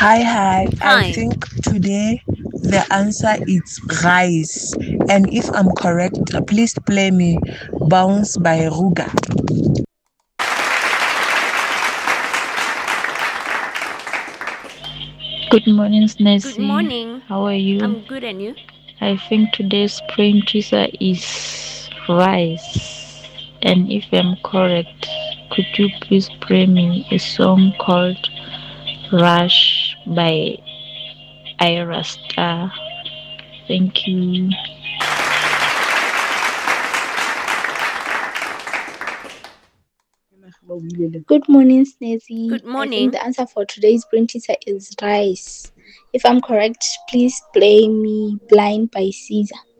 Hi. I Hi. think today the answer is rice. And if I'm correct, please play me Bounce by Ruga. Good morning, Good Snessy. morning. How are you? I'm good, and you? I think today's praying teaser is rice. And if I'm correct, could you please play me a song called Rush by Ira Star? Thank you. Good morning, Snazzy. Good I think morning. the answer for today's brain teaser is rice. If I'm correct, please play me Blind by Caesar.